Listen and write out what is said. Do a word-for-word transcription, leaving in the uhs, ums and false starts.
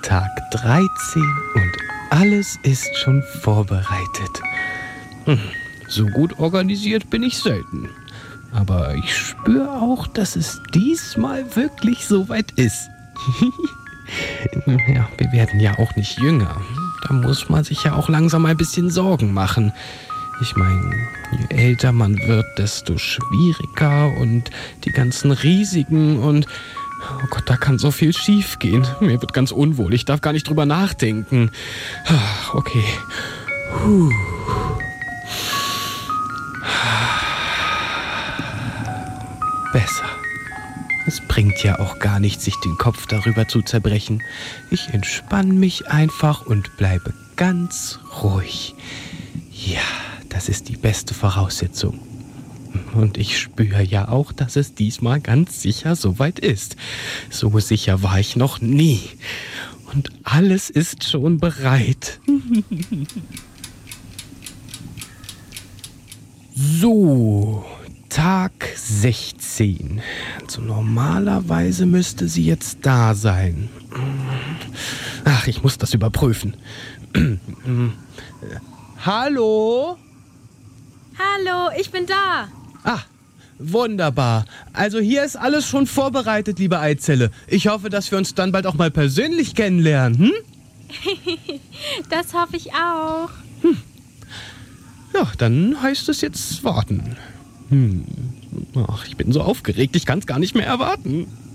Tag dreizehn und alles ist schon vorbereitet. Hm, so gut organisiert bin ich selten. Aber ich spüre auch, dass es diesmal wirklich soweit ist. Ja, wir werden ja auch nicht jünger. Da muss man sich ja auch langsam ein bisschen Sorgen machen. Ich meine, je älter man wird, desto schwieriger und die ganzen Risiken und... Oh Gott, da kann so viel schief gehen. Mir wird ganz unwohl. Ich darf gar nicht drüber nachdenken. Okay. Puh. Besser. Es bringt ja auch gar nichts, sich den Kopf darüber zu zerbrechen. Ich entspanne mich einfach und bleibe ganz ruhig. Ja, das ist die beste Voraussetzung. Und ich spüre ja auch, dass es diesmal ganz sicher soweit ist. So sicher war ich noch nie. Und alles ist schon bereit. So, Tag sechzehn. Also normalerweise müsste sie jetzt da sein. Ach, ich muss das überprüfen. Hallo? Hallo, ich bin da. Ah, wunderbar. Also hier ist alles schon vorbereitet, liebe Eizelle. Ich hoffe, dass wir uns dann bald auch mal persönlich kennenlernen, hm? Das hoffe ich auch. Hm. Ja, dann heißt es jetzt warten. Hm. Ach, ich bin so aufgeregt, ich kann es gar nicht mehr erwarten.